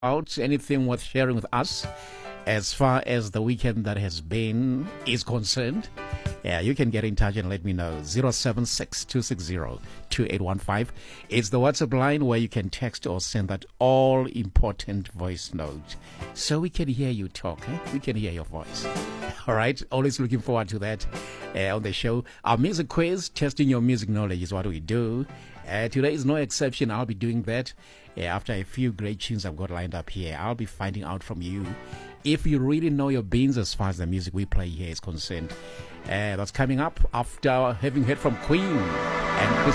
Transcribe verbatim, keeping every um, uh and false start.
out anything worth sharing with us as far as the weekend that has been is concerned, yeah, you can get in touch and let me know. zero seven six, two six zero, two eight one five. It's the WhatsApp line where you can text or send that all-important voice note so we can hear you talk. Eh? We can hear your voice. All right? Always looking forward to that uh, on the show. Our music quiz, testing your music knowledge, is what we do. Uh, today is no exception. I'll be doing that uh, after a few great tunes I've got lined up here. I'll be finding out from you if you really know your beans as far as the music we play here is concerned. Uh, that's coming up after having heard from Queen and Chris